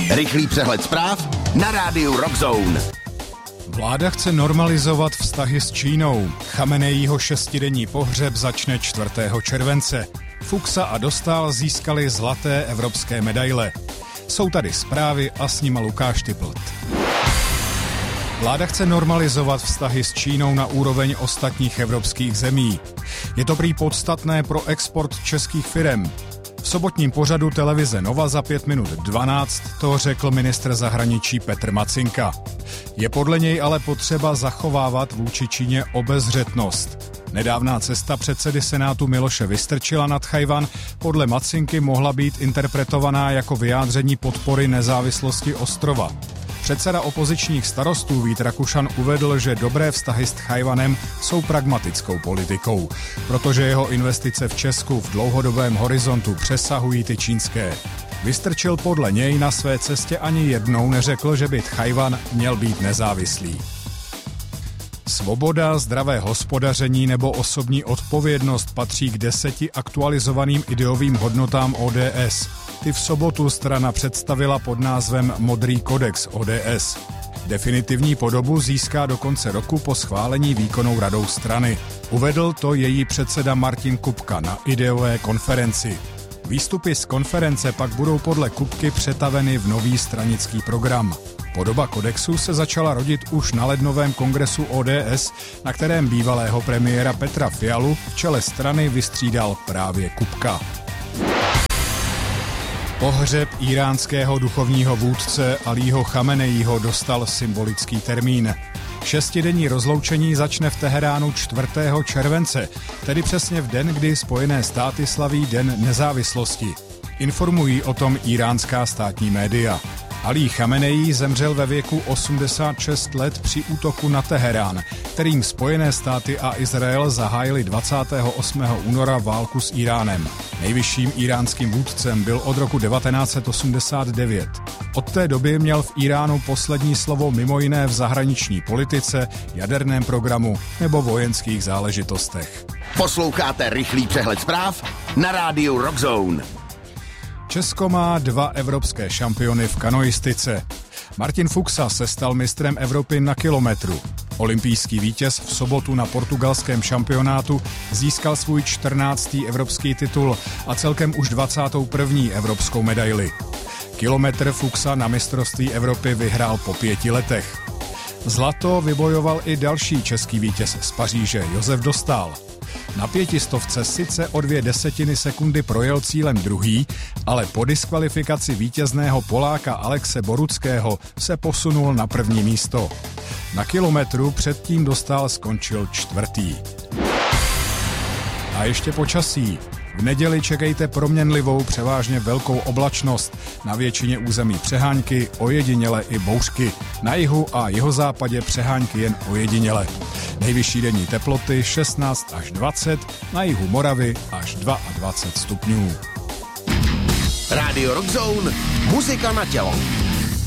Rychlý přehled zpráv na rádiu Rock Zone. Vláda chce normalizovat vztahy s Čínou. Chamenejího 6denní pohřeb začne 4. července. Fuchsa a Dostál získali zlaté evropské medaile. Jsou tady zprávy a s nima Lukáš Typlt. Vláda chce normalizovat vztahy s Čínou na úroveň ostatních evropských zemí. Je to prý podstatné pro export českých firem. V sobotním pořadu televize Nova za 5 minut 12 to řekl ministr zahraničí Petr Macinka. Je podle něj ale potřeba zachovávat vůči Číně obezřetnost. Nedávná cesta předsedy Senátu Miloše Vystrčila nad Tchaj-wan podle Macinky mohla být interpretovaná jako vyjádření podpory nezávislosti ostrova. Předseda opozičních Starostů Vít Rakušan uvedl, že dobré vztahy s Tchaj-wanem jsou pragmatickou politikou, protože jeho investice v Česku v dlouhodobém horizontu přesahují ty čínské. Vystrčil podle něj na své cestě ani jednou neřekl, že by Tchaj-wan měl být nezávislý. Svoboda, zdravé hospodaření nebo osobní odpovědnost patří k 10 aktualizovaným ideovým hodnotám ODS. Ty v sobotu strana představila pod názvem Modrý kodex ODS. Definitivní podobu získá do konce roku po schválení výkonnou radou strany. Uvedl to její předseda Martin Kupka na ideové konferenci. Výstupy z konference pak budou podle Kupky přetaveny v nový stranický program. Podoba kodexu se začala rodit už na lednovém kongresu ODS, na kterém bývalého premiéra Petra Fialu v čele strany vystřídal právě Kupka. Pohřeb íránského duchovního vůdce Alího Chamenejího dostal symbolický termín. 6denní rozloučení začne v Teheránu 4. července, tedy přesně v den, kdy Spojené státy slaví Den nezávislosti. Informují o tom iránská státní média. Alí Chamenejí zemřel ve věku 86 let při útoku na Teherán, kterým Spojené státy a Izrael zahájili 28. února válku s Íránem. Nejvyšším íránským vůdcem byl od roku 1989. Od té doby měl v Íránu poslední slovo mimo jiné v zahraniční politice, jaderném programu nebo vojenských záležitostech. Posloucháte rychlý přehled zpráv na rádiu Rock Zone. Česko má 2 evropské šampiony v kanoistice. Martin Fuchsa se stal mistrem Evropy na kilometru. Olympijský vítěz v sobotu na portugalském šampionátu získal svůj 14. evropský titul a celkem už 21. evropskou medaili. Kilometr Fuchsa na mistrovství Evropy vyhrál po 5 letech. Zlato vybojoval i další český vítěz z Paříže Josef Dostál. Na 500 sice o 0,2 sekundy projel cílem druhý, ale po diskvalifikaci vítězného Poláka Alexe Boruckého se posunul na 1. místo. Na kilometru předtím Dostál skončil 4. A ještě počasí. V neděli čekejte proměnlivou, převážně velkou oblačnost. Na většině území přehánky, ojediněle i bouřky. Na jihu a jihozápadě přehánky jen ojediněle. Nejvyšší denní teploty 16 až 20, na jihu Moravy až 22 stupňů. Rádio Rock Zone, muzika na tělo.